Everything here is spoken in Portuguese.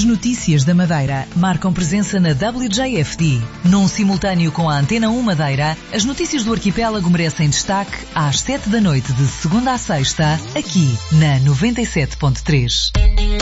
notícias da Madeira marcam presença na WJFD. Num simultâneo com a Antena 1 Madeira, as notícias do arquipélago merecem destaque às 7 da noite de segunda a sexta, aqui na 97.3.